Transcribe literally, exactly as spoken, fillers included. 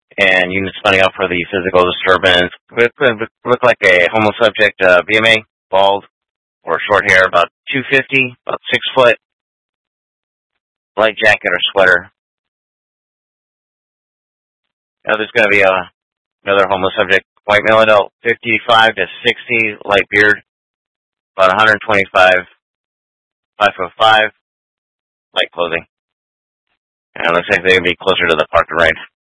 and units spending up for the physical disturbance. Look, look, look like a homeless subject, uh, B M A, bald, or short hair, about two fifty, about six foot, light jacket or sweater. Now there's going to be a, another homeless subject, white male adult, fifty-five to sixty, light beard, about one twenty-five, five foot five, light clothing. And it looks like they're going to be closer to the park and ride.